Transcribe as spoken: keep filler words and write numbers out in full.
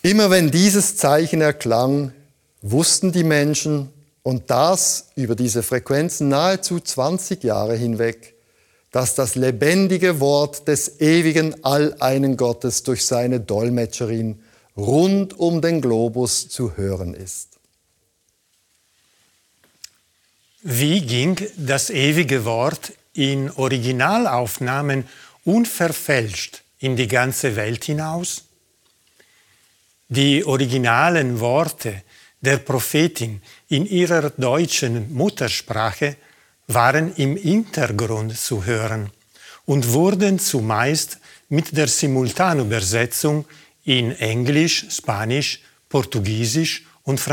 Immer wenn dieses Zeichen erklang, wussten die Menschen, und das über diese Frequenzen nahezu zwanzig Jahre hinweg, dass das lebendige Wort des ewigen Alleinen Gottes durch seine Dolmetscherin rund um den Globus zu hören ist. Wie ging das ewige Wort in Originalaufnahmen unverfälscht in die ganze Welt hinaus? Die originalen Worte der Prophetin in ihrer deutschen Muttersprache waren im Hintergrund zu hören und wurden zumeist mit der Simultanübersetzung in Englisch, Spanisch, Portugiesisch und Französisch